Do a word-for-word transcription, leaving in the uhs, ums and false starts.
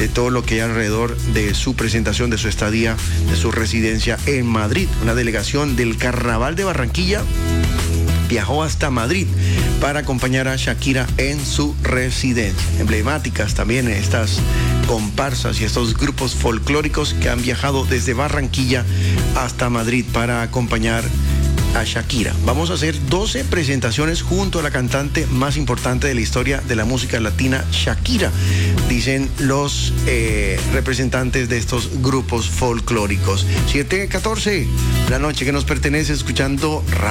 de todo lo que hay alrededor de su presentación, de su estadía, de su residencia en Madrid. Una delegación del Carnaval de Barranquilla viajó hasta Madrid para acompañar a Shakira en su residencia. Emblemáticas también estas comparsas y estos grupos folclóricos que han viajado desde Barranquilla hasta Madrid para acompañar a Shakira. Vamos a hacer doce presentaciones junto a la cantante más importante de la historia de la música latina, Shakira, dicen los eh, representantes de estos grupos folclóricos. siete catorce, la noche que nos pertenece, escuchando